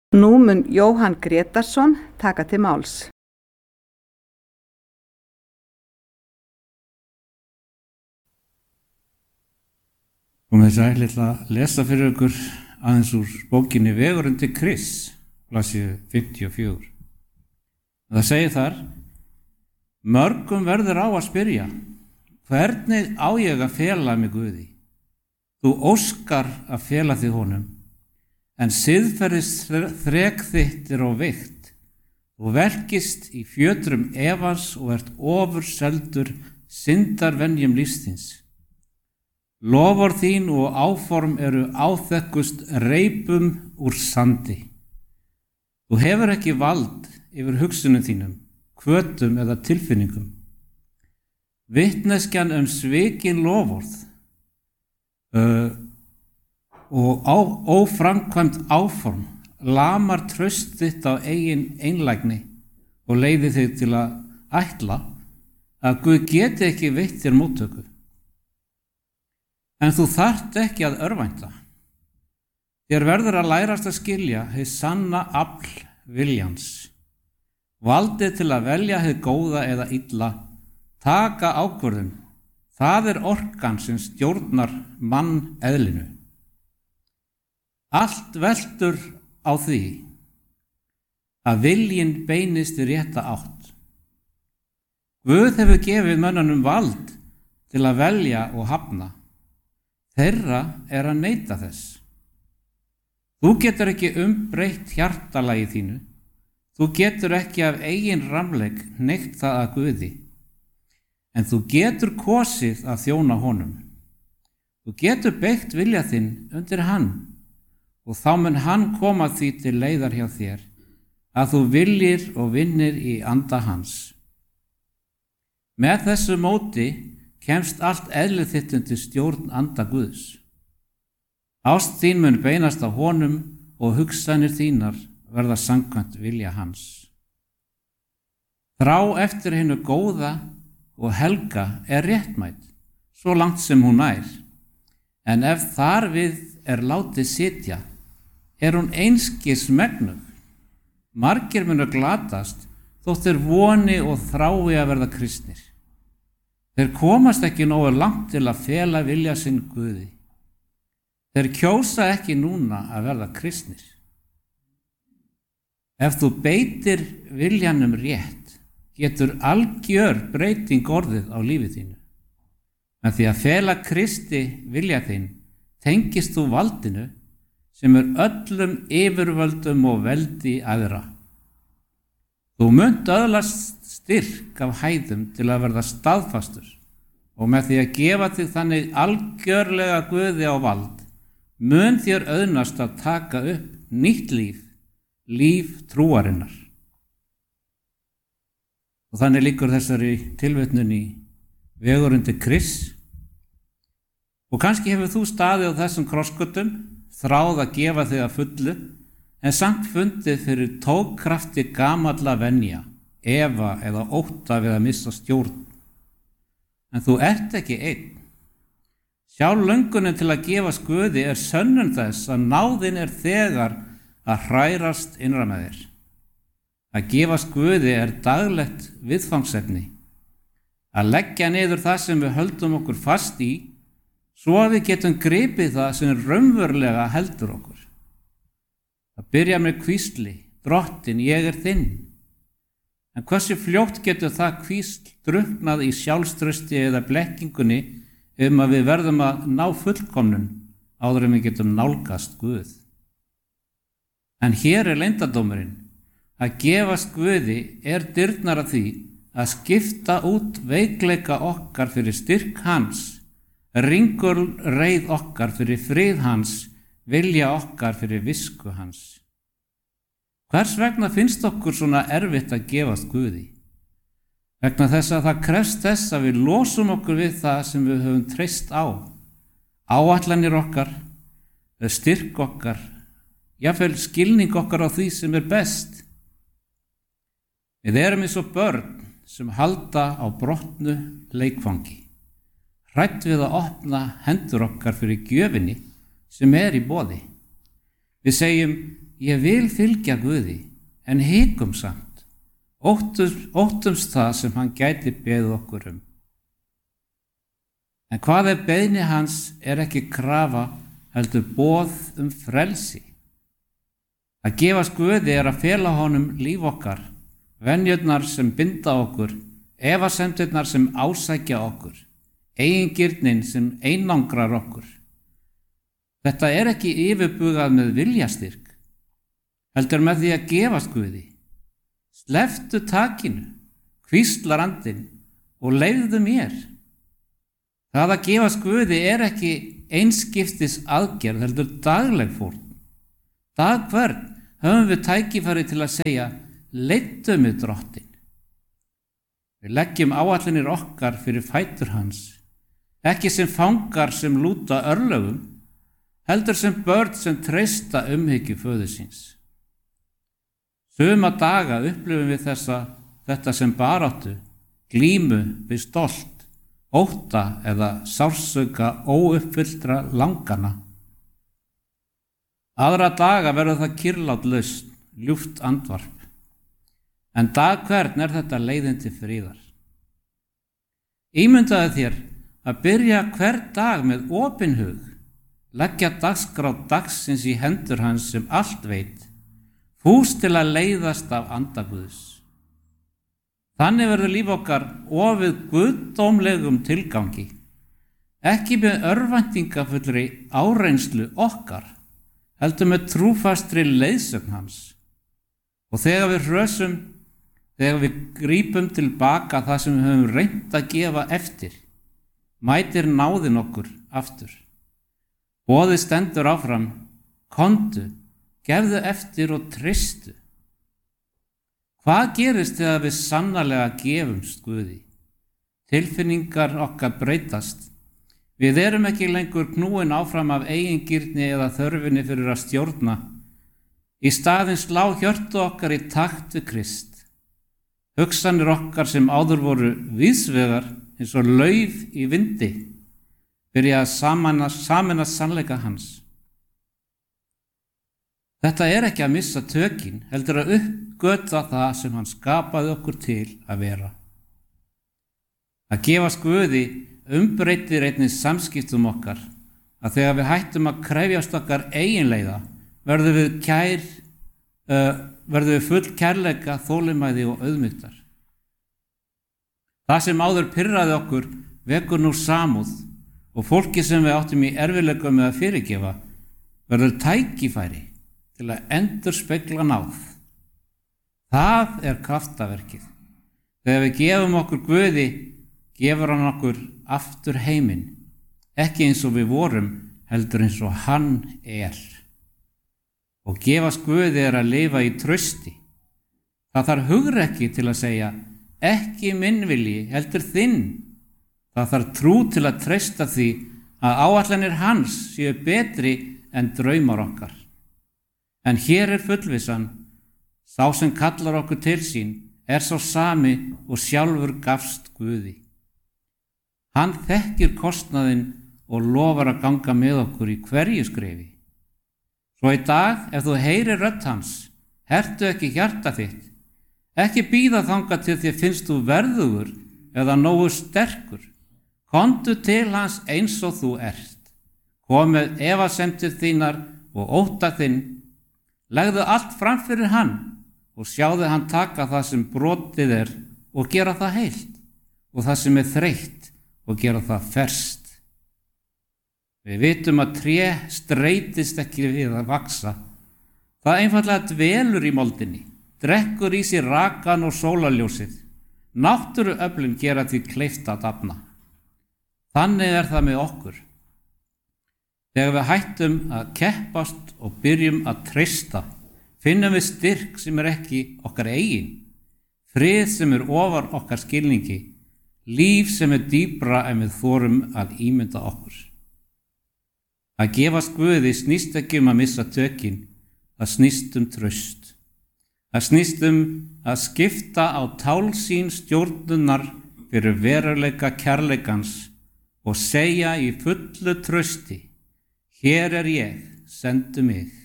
Nú mun Jóhann Grétarsson taka til máls. Komið sæl, ég ætla að lesa fyrir ykkur aðeins úr bókinni Vegurinn til Krists, blaðsíðu 54. Það segir þar: Mörgum verður á að spyrja, hvernig á ég að fela mig Guði? Þú óskar að fela þig honum, en siðferðisþrek þitt er of veikt. Þú velkist í fjötrum efans og ert ofurseldur syndarvenjum lífsins. Loforð þín og áform eru áþekkust reipum úr sandi. Þú hefur ekki vald yfir hugsunum þínum, hvötum eða tilfinningum. Vitneskjan svikin loforð og óframkvæmt áform lamar traust þitt á eigin einlægni og leiðir þig til að ætla að Guð geti ekki veitt þér móttöku. En þú þarft ekki að örvænta. Þér verður að lærast að skilja hið sanna afl viljans. Valdið til að velja hið góða eða illa, taka ákvörðun. Það er orkan sem stjórnar manneðlinu. Allt veltur á því að viljinn beinist í rétta átt. Guð hefur gefið mönnunum vald til að velja og hafna. Þeirra er að neita þess. Þú getur ekki umbreytt hjartalagi þínu. Þú getur ekki af eigin ramleik hneitt það að Guði. En þú getur kosið að þjóna honum. Þú getur beygt vilja þinn undir hann og þá mun hann koma því til leiðar hjá þér að þú viljir og vinnir í anda hans. Með þessu móti kemst allt eðlið þitt undir stjórn anda Guðs. Ást þín mun beinast á honum og hugsanir þínar verða samkvæmt vilja hans. Þrá eftir hinu góða og helga er réttmæt, svo langt sem hún nær. En ef þar við er látið sitja, er hún einskis megnug. Margir munu glatast, þótt þeir voni og þrái að verða kristnir. Þeir komast ekki nógu langt til að fela vilja sinn Guði. Þeir kjósa ekki núna að verða kristnir. Ef þú beitir viljanum rétt, getur algjör breyting orðið á lífið þínu. Með því að fela Kristi vilja þín, tengist þú valdinu sem er öllum yfirvöldum og veldi aðra. Þú munt öðlast styrk af hæðum til að verða staðfastur og með því að gefa þig þannig algjörlega Guði á vald, mun þér auðnast að taka upp nýtt líf, líf trúarinnar. Og þannig lýkur þessari tilvitnun í Vegurinn til Krists. Og kannski hefur þú staðið á þessum krossgötum, þráð að gefa þig að fullu, en samt fundið fyrir tókkrafti gamalla venja, efa eða ótta við að missa stjórn. En þú ert ekki einn. Sjálf löngunin til að gefa Guði er sönnun þess að náðin er þegar að hrærast innra með þér. Að gefa Guði er daglegt viðfangsefni. Að leggja niður það sem við höldum okkur fast í, svo að við getum gripið það sem raunverulega heldur okkur. Það byrja með hvísli, Drottinn, ég er þinn. En hversu fljótt getur það hvísl drukknað í sjálfstrausti eða blekkingunni að við verðum að ná fullkomnun áður en við getum nálgast Guð. En hér er leyndardómurinn. Að gefast Guði er dyrnar að því að skipta út veikleika okkar fyrir styrk hans, ringulreið okkar fyrir frið hans, vilja okkar fyrir visku hans. Hvers vegna finnst okkur svona erfitt að gefast Guði? Vegna þess að það krefst þess að við losum okkur við það sem við höfum treyst á. Áætlanir okkar, styrk okkar, jafnvel skilning okkar á því sem er best. Við erum eins og börn sem halda á brotnu leikfangi, hrædd við að opna hendur okkar fyrir gjöfinni sem er í boði. Við segjum, ég vil fylgja Guði, en hikum samt, óttumst það sem hann gæti beðið okkur um. En hvað ef beiðni hans ekki krafa, heldur boð frelsi? Að gefast Guði að fela honum líf okkar, venjurnar sem binda okkur, efasemdirnar sem ásækja okkur, eigingirnin sem einangrar okkur. Þetta ekki yfirbugað með viljastyrk, heldur með því að gefast Guði. Slepptu takinu, hvíslar andinn og leyfðu mér. Það að gefast Guði ekki einskiptis aðgerð, heldur dagleg fórn. Dag hvern höfum við tækifæri til að segja, leiddu mig drottinn. Við leggjum áætlanir okkar fyrir fætur hans, ekki sem fangar sem lúta örlögum, heldur sem börn sem treysta umhyggju föður síns. Suma daga upplifum við þetta sem baráttu, glímu við stolt, ótta eða sársauka óuppfylltra langana. Aðra daga verður það kyrrlát lausn, ljúft andvarp. En dag hvern þetta leiðin til friðar. Ímyndaðu þér að byrja hver dag með opinn hug, leggja dagskrá dagsins í hendur hans sem allt veit, fús til að leiðast af anda Guðs. Þannig verður líf okkar ofið guðdómlegum tilgangi, ekki með örvæntingafullri áreynslu okkar, heldur með trúfastri leiðsögn hans. Og þegar við grípum tilbaka það sem við höfum reynt að gefa eftir, mætir náðin okkur aftur. Boðið stendur áfram, komdu, gefðu eftir og treystu. Hvað gerist þegar við sannarlega gefumst Guði? Tilfinningar okkar breytast. Við erum ekki lengur knúin áfram af eigingirni eða þörfinni fyrir að stjórna. Í staðinn slá hjörtu okkar í takt við Krist. Hugsanir okkar sem áður voru víðsvegar eins og lauf í vindi, byrja að sameinast sannleika hans. Þetta ekki að missa tökin, heldur að uppgötva það sem hann skapaði okkur til að vera. Að gefast Guði umbreytir einnig samskiptum okkar, að þegar við hættum að krefjast okkar eiginleiða, verðum við full kærleika, þolinmæði og auðmýktar. Það sem áður pirraði okkur vekur nú samúð og fólki sem við áttum í erfiðleikum með að fyrirgefa verður tækifæri til að endurspegla náð. Það kraftaverkið. Þegar við gefum okkur Guði, gefur hann okkur aftur heiminn, ekki eins og við vorum, heldur eins og hann Og gefast Guði að lifa í trausti. Það þarf hugrekki til að segja, ekki minn vilji, heldur þinn. Það þarf trú til að treysta því að áætlanir hans séu betri en draumar okkar. En hér fullvissan, sá sem kallar okkur til sín, sá sami og sjálfur gafst Guði. Hann þekkir kostnaðinn og lofar að ganga með okkur í hverju skrefi. Svo í dag, ef þú heyrir rödd hans, hertu ekki hjarta þitt, ekki bíða þangað til þér finnst þú verðugur eða nógu sterkur. Komdu til hans eins og þú ert. Kom með efasemdir þínar og ótta þinn. Legðu allt fram fyrir hann og sjáðu hann taka það sem brotið og gera það heilt og það sem þreytt og gera það ferskt. Við vitum að tré streitist ekki við að vaksa. Það einfaldlega dvelur í moldinni, drekkur í sér rakan og sólarljósið. Náttúruöflin gera því kleift að dafna. Þannig það með okkur. Þegar við hættum að keppast og byrjum að treysta, finnum við styrk sem ekki okkar eigin, frið sem ofar okkar skilningi, líf sem dýpra en við þorum að ímynda okkur. Að gefast Guði snýst ekki að missa tökin, það snýst traust. Það snýst að skipta á tálsýn stjórnunar fyrir veruleika kærleikans og segja í fullu trausti, hér ég, sendu mig.